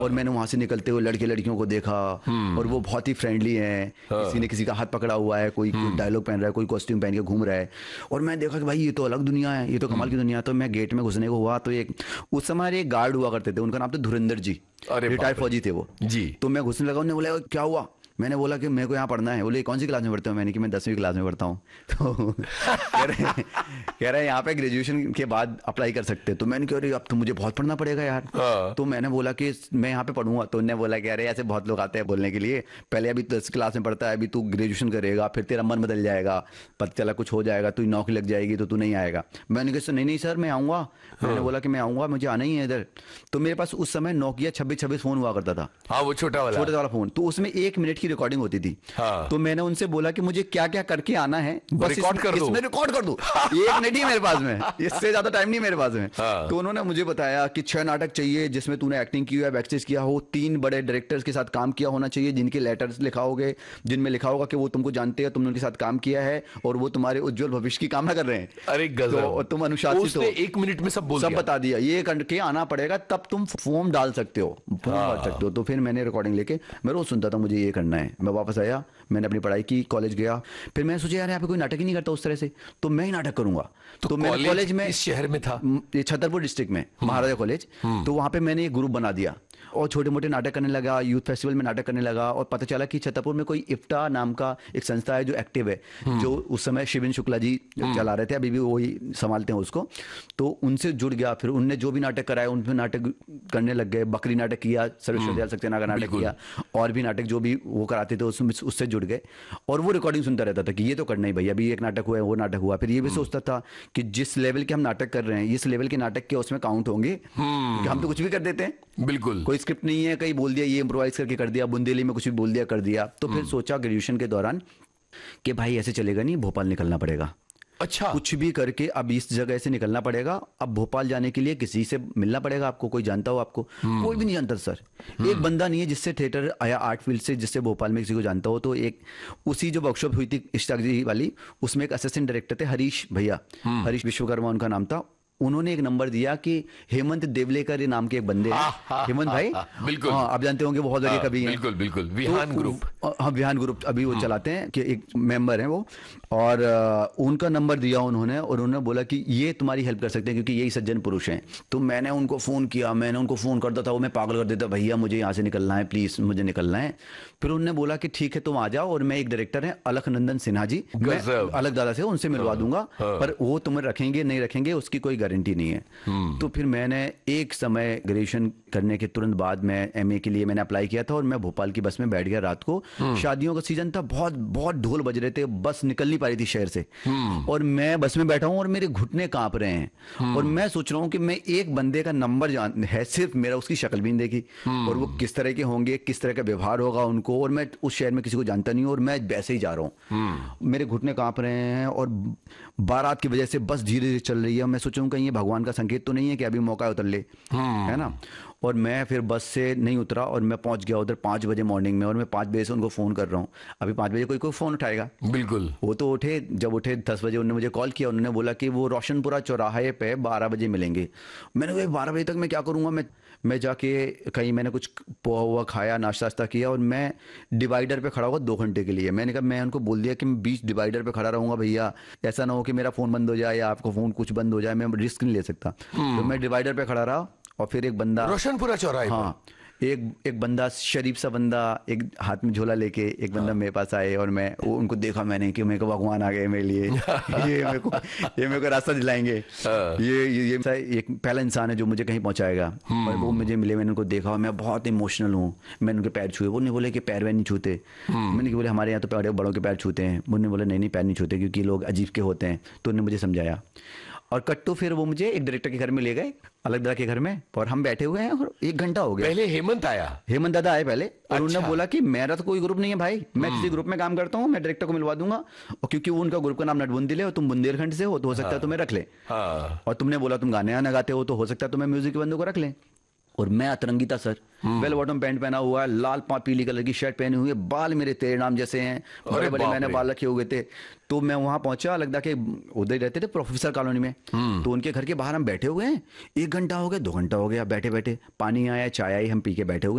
और मैंने वहां से निकलते हुए लड़के लड़कियों को देखा और वो बहुत ही फ्रेंडली हैं। किसी ने किसी का हाथ पकड़ा हुआ है, कोई डायलॉग पहन रहा है, कोई कॉस्ट्यूम पहन के घूम रहा है। और मैं देखा कि भाई ये तो अलग दुनिया है, ये तो कमाल की दुनिया है। तो मैं गेट में घुसने को हुआ तो एक उस समय एक गार्ड हुआ करते थे, उनका नाम था धुरंधर जी, अरे रिटायर्ड बाप रे। फौजी थे वो जी। तो मैं घुसने लगा, उन्होंने बोला क्या हुआ। मैंने बोला कि मेरे को यहाँ पढ़ना है। बोले कौन सी क्लास में पढ़ते हो। मैंने कि मैं 10वीं क्लास में पढ़ता हूँ। तो कह रहे यहाँ पे ग्रेजुएशन के बाद अप्लाई कर सकते हैं। तो मैंने कहा अरे अब तो मुझे बहुत पढ़ना पड़ेगा यार। हाँ। तो मैंने बोला कि मैं यहाँ पे पढ़ूंगा। तो उन्होंने बोला कि अरे ऐसे बहुत लोग आते हैं बोलने के लिए, पहले अभी 10 क्लास में पढ़ता है, अभी तू ग्रेजुएशन करेगा, फिर तेरा मन बदल जाएगा, पता चला कुछ हो जाएगा, तू नौकरी लग जाएगी तो तू नहीं आएगा। मैंने कहा नहीं नहीं सर मैं आऊँगा। मैंने बोला कि मैं आऊँगा, मुझे आना ही है इधर। तो मेरे पास उस समय नोकिया 2626 फ़ोन हुआ करता था। हाँ वो छोटा वाला फ़ोन, तो उसमें 1 मिनट की रिकॉर्डिंग होती थी। हाँ। तो मैंने उनसे बोला कि मुझे क्या क्या करके आना है, बस रिकॉर्ड कर दो। इसमें रिकॉर्ड कर दो। 1 मिनट ही मेरे पास में, इससे ज्यादा टाइम नहीं मेरे पास में। हाँ। तो उन्होंने मुझे बताया कि 6 नाटक चाहिए जिसमें तूने एक्टिंग की है, बैकस्टेज किया हो, 3 बड़े डायरेक्टर्स के साथ काम किया होना चाहिए, जिनके लेटर्स लिखा होगे, जिनमें लिखा होगा कि वो तुमको जानते हैं, तुमने उनके साथ काम किया है और वो तुम्हारे उज्जवल भविष्य की कामना कर रहे हैं। अरे गजब। तो तुम अनुशासित हो। उसने 1 मिनट में सब बोल सब दिया। बता दिया, ये करके आना पड़ेगा तब तुम फॉर्म डाल सकते हो, फॉर्म डाल सकते हो। तो फिर मैंने रिकॉर्डिंग लेके मैं रोज सुनता था मुझे ये करना है। मैं वापस आया, मैंने अपनी पढ़ाई की, कॉलेज गया। फिर मैंने सोचा यार यहाँ पे कोई नाटक ही नहीं करता उस तरह से, तो मैं ही नाटक करूंगा। तो मैंने कॉलेज में, इस शहर में था ये छतरपुर डिस्ट्रिक्ट में महाराजा कॉलेज, तो वहां पे मैंने एक ग्रुप बना दिया और छोटे मोटे नाटक करने लगा, यूथ फेस्टिवल में नाटक करने लगा। और पता चला कि छतरपुर में कोई इफ्टा नाम का एक संस्था है जो एक्टिव है, जो उस समय शिवेन शुक्ला जी चला रहे थे, अभी भी वही संभालते हैं उसको। तो उनसे जुड़ गया, फिर उनने जो भी नाटक कराए उनमें नाटक करने लग गए। बकरी नाटक किया, सर्वेश्वर दयाल सक्सेना का नाटक किया, और भी नाटक जो भी वो कराते थे उसमें उससे जुड़ गए। और वो रिकॉर्डिंग सुनता रहता था कि ये तो करना ही भैया, अभी एक नाटक हुआ है, वो नाटक हुआ। फिर ये भी सोचता था कि जिस लेवल के हम नाटक कर रहे हैं, इस लेवल के नाटक के उसमें काउंट होंगे, क्योंकि हम तो कुछ भी कर देते हैं। बिल्कुल। कोई स्क्रिप्ट नहीं है, कहीं बोल दिया, ये इम्प्रोवाइज करके कर दिया, बुंदेली में कुछ भी बोल दिया कर दिया। तो फिर सोचा ग्रेजुएशन के दौरान कि भाई ऐसे चलेगा नहीं, भोपाल निकलना पड़ेगा। अच्छा। कुछ भी करके अब इस जगह से निकलना पड़ेगा। अब भोपाल जाने के लिए किसी से मिलना पड़ेगा आपको, कोई जानता हो आपको। कोई भी नहीं जानता सर, एक बंदा नहीं है जिससे थिएटर आया आर्ट फील्ड से, जिससे भोपाल में किसी को जानता हो। तो एक उसी जो वर्कशॉप हुई थी इश्ताक जी वाली, उसमें एक असिस्टेंट डायरेक्टर थे हरीश भैया, हरीश विश्वकर्मा उनका नाम था। उन्होंने एक नंबर दिया कि हेमंत देवलेकर नाम के एक बंदे हैं, हेमंत भाई, बिल्कुल। हाँ आप जानते होंगे, बहुत बड़े कवि हैं। बिल्कुल बिल्कुल। विहान ग्रुप। हाँ विहान ग्रुप अभी वो चलाते हैं, कि एक मेंबर हैं वो। और उनका नंबर दिया उन्होंने, और उन्होंने बोला कि ये तुम्हारी हेल्प कर सकते हैं क्योंकि यही सज्जन पुरुष हैं। तो मैंने उनको फ़ोन किया, मैंने उनको फ़ोन करता था, वो मैं पागल कर देता, भैया मुझे यहाँ से निकलना है, प्लीज़ मुझे निकलना है। फिर उन्होंने बोला कि ठीक है तुम आ जाओ, और मैं एक डायरेक्टर हैं अलखनंदन सिन्हा जी, मैं अलग दादा से उनसे मिलवा दूंगा, पर वो तुम्हें रखेंगे नहीं रखेंगे उसकी कोई गारंटी नहीं है। तो फिर मैंने एक समय ग्रेजुएशन करने के तुरंत बाद मैं एमए के लिए मैंने अप्लाई किया था, और मैं भोपाल की बस में बैठ गया रात को। शादियों का सीजन था, बहुत बहुत ढोल बज रहे थे, बस निकल नहीं पा रही थी शहर से, और मैं बस में बैठा हूं और मेरे घुटने कांप रहे हैं। और मैं सोच रहा हूं कि मैं एक बंदे का नंबर जान है, सिर्फ मेरा उसकी शक्ल भी नहीं देखी, और वो किस तरह के होंगे, किस तरह का व्यवहार होगा उनको, और मैं उस शहर में किसी को जानता नहीं हूं, और मैं वैसे ही जा रहा हूं। मेरे घुटने कांप रहे हैं, और बारात की वजह से बस धीरे धीरे चल रही है। मैं सोचूं कहीं ये भगवान का संकेत तो नहीं है कि अभी मौका उतर ले, है ना। और मैं फिर बस से नहीं उतरा, और मैं पहुंच गया उधर 5 बजे मॉर्निंग में, और मैं 5 बजे से उनको फ़ोन कर रहा हूँ। अभी 5 बजे कोई कोई फ़ोन उठाएगा, बिल्कुल। वो तो उठे, जब उठे 10 बजे उन्होंने मुझे कॉल किया, उन्होंने बोला कि वो रोशनपुरा चौराहे पे 12 बजे मिलेंगे। मैंने कहा 12 बजे तक मैं क्या करूँगा। मैं जाके कहीं मैंने कुछ पोहा हुआ खाया, नाश्ता वाश्ता किया, और मैं डिवाइडर पे खड़ा हुआ 2 घंटे के लिए। मैंने कहा, मैं उनको बोल दिया कि मैं बीच डिवाइडर पे खड़ा रहूँगा भैया, ऐसा ना हो कि मेरा फ़ोन बंद हो जाए या आपका फ़ोन कुछ बंद हो जाए, मैं रिस्क नहीं ले सकता। तो मैं डिवाइडर पे खड़ा रहा, और फिर एक बंदा रोशनपुरा चौराहे पर। हाँ, एक बंदा, शरीफ सा बंदा, एक हाथ में झोला लेके एक बंदा मेरे पास आए, और मैं उनको देखा मैंने कि मेरे को भगवान आ गए मेरे लिए। ये मेरे को रास्ता दिलाएंगे। ये एक पहला इंसान है जो मुझे कहीं पहुंचाएगा। और वो मुझे मिले, मैंने उनको देखा, मैं बहुत इमोशनल हूँ। मैंने उनके पैर छुए, वो नहीं बोले कि पैर वैर नहीं छूते। मैंने बोले हमारे यहाँ तो बड़ों के पैर छूते हैं। उन्होंने बोले नहीं नहीं पैर नहीं छूते क्योंकि लोग अजीब के होते हैं। तो उन्होंने मुझे समझाया, और कट्टू फिर वो मुझे एक डायरेक्टर के घर में ले गए, अलग दादा के घर में, और हम बैठे हुए हैं, और 1 घंटा हो गया। पहले हेमंत आया, हेमंत दादा आए पहले, और अच्छा। उन्होंने बोला कि मेरा तो कोई ग्रुप नहीं है भाई, मैं किसी ग्रुप में काम करता हूँ, मैं डायरेक्टर को मिलवा दूंगा, और क्योंकि वो उनका ग्रुप का नाम नटबुंदिल है, और तुम बुंदेलखंड से हो तो हो सकता है तुम्हें रख ले, हाँ। और तुमने बोला तुम गाने आना गाते हो तो हो सकता है तुम्हें म्यूजिक के बंदों को रख ले। और मैं अतरंगी था सर, वेल बॉटम पैंट पहना हुआ है, लाल पीली कलर की शर्ट पहनी हुई है, बाल मेरे तेरे नाम जैसे हैं, बड़े बड़े बाप मैंने रे। बाल रखे हुए थे। तो मैं वहां पहुंचा, लगता कि उधर ही रहते थे प्रोफेसर कॉलोनी में। तो उनके घर के बाहर हम बैठे हुए हैं, 1 घंटा हो गया, 2 घंटा हो गया बैठे बैठे, पानी आया, चाय आई, हम पी के बैठे हुए हैं।